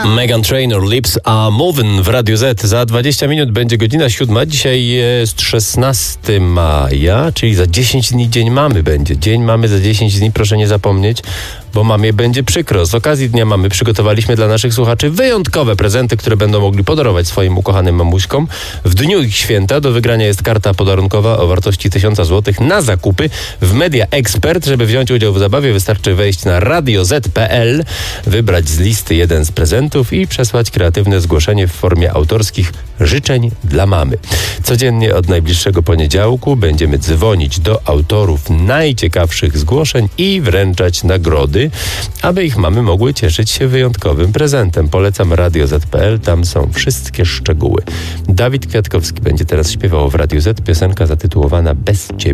Meghan Trainor, Lips Are Moving w Radiu Z. Za 20 minut będzie godzina 7. Dzisiaj jest 16 maja, czyli za 10 dni Dzień Mamy będzie. Dzień Mamy za 10 dni, proszę nie zapomnieć, bo mamie będzie przykro. Z okazji Dnia Mamy przygotowaliśmy dla naszych słuchaczy wyjątkowe prezenty, które będą mogli podarować swoim ukochanym mamuśkom. W dniu ich święta do wygrania jest karta podarunkowa o wartości 1000 zł na zakupy w Media Expert. Żeby wziąć udział w zabawie, wystarczy wejść na radioz.pl, wybrać z listy jeden z prezentów i przesłać kreatywne zgłoszenie w formie autorskich życzeń dla mamy. Codziennie od najbliższego poniedziałku będziemy dzwonić do autorów najciekawszych zgłoszeń i wręczać nagrody, aby ich mamy mogły cieszyć się wyjątkowym prezentem. Polecam radioz.pl, tam są wszystkie szczegóły. Dawid Kwiatkowski będzie teraz śpiewał w Radiu Z, piosenka zatytułowana Bez Ciebie.